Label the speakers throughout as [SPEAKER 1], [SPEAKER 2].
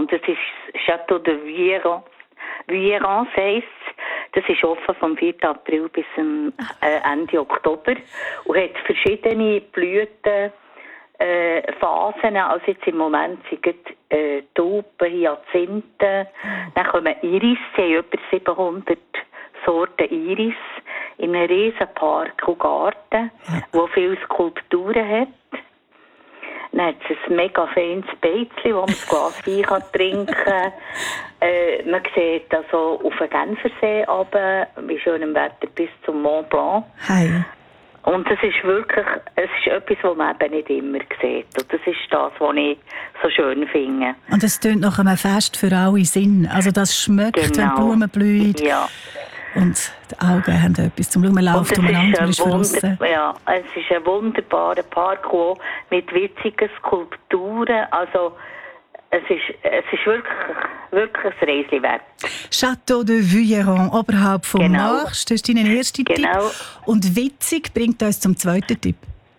[SPEAKER 1] und das ist Château de Vuillerans heisst. Das ist offen vom 4. April bis Ende Oktober und hat verschiedene Blüten. Phasen, also jetzt im Moment sind Tulpen, Hyazinthen, dann kommen Iris, sie haben über 700 Sorten Iris in einem riesen Park und Garten, wo viele Skulpturen hat. Dann hat es ein mega feines Beizchen, wo man ein Glas Wein trinken kann. Man sieht also auf den Genfersee runter, bei schönem Wetter bis zum Mont Blanc.
[SPEAKER 2] Hey.
[SPEAKER 1] Und es ist wirklich, es ist etwas, was man eben nicht immer sieht. Und das ist das, was ich so schön finde.
[SPEAKER 2] Und es tönt nach einem Fest für alle Sinn. Also das schmeckt, wenn Blumen blühen.
[SPEAKER 1] Ja.
[SPEAKER 2] Und die Augen haben etwas zum Schauen. Man läuft umeinander, ist verrissen.
[SPEAKER 1] Ja, es ist ein wunderbarer Park mit witzigen Skulpturen. Also es ist wirklich ein Reisli wert.
[SPEAKER 2] Château de Vuillerans, oberhalb vom Marsch. Das ist dein erster Tipp. Und witzig bringt uns zum zweiten Tipp.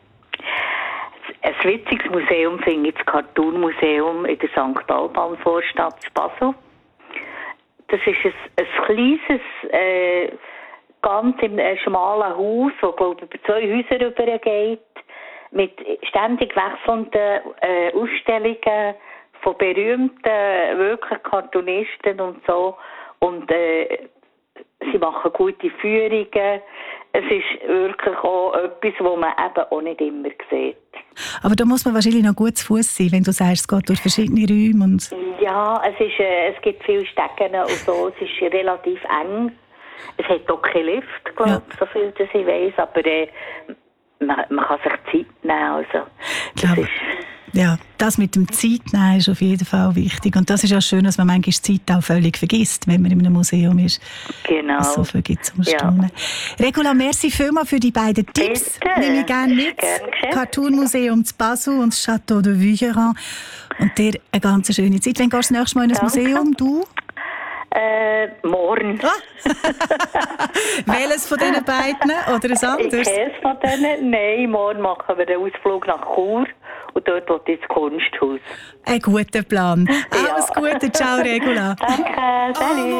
[SPEAKER 1] Ein witziges Museum finde ich das Cartoon-Museum in der St. Alban-Vorstadt in Basel. Das ist ein kleines, ganz im schmalen Haus, das glaube ich über 2 Häuser rübergeht, mit ständig wechselnden Ausstellungen von berühmten, wirklich Cartoonisten und so. Und sie machen gute Führungen. Es ist wirklich auch etwas, was man eben auch nicht immer sieht.
[SPEAKER 2] Aber da muss man wahrscheinlich noch gut zu Fuß sein, wenn du sagst, es geht durch verschiedene Räume. Und
[SPEAKER 1] ja, es gibt viele Stecken und so. Es ist relativ eng. Es hat auch keinen Lift, glaube ich, so viel dass ich weiss. Aber man kann sich Zeit nehmen. Also,
[SPEAKER 2] ja, das mit dem Zeitnehmen ist auf jeden Fall wichtig. Und das ist auch schön, dass man manchmal die Zeit auch völlig vergisst, wenn man in einem Museum ist.
[SPEAKER 1] Genau.
[SPEAKER 2] Es so viel gibt zum Staunen. Regula, merci vielmals für die beiden Tipps. Nehme ich gerne mit. Cartoon-Museum zu Basel und das Château de Vuillerans. Und dir eine ganz schöne Zeit. Wann gehst du das nächste Mal in ein Museum? Du?
[SPEAKER 1] Morgen.
[SPEAKER 2] Welches von diesen beiden oder ein anderes?
[SPEAKER 1] Keines von denen. Nein, morgen machen wir einen Ausflug nach Chur und dort will ich ins Kunsthaus.
[SPEAKER 2] Ein guter Plan. Alles Gute. Ciao, Regula.
[SPEAKER 1] Danke. Salut.